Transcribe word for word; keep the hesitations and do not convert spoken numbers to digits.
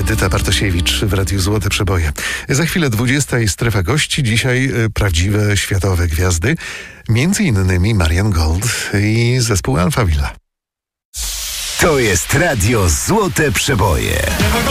Edyta Bartosiewicz w Radiu Złote Przeboje. Za chwilę dwudziesta i strefa gości. Dzisiaj y, prawdziwe światowe gwiazdy. Między innymi Marian Gold i zespół Alpha Villa. To jest Radio Złote Przeboje.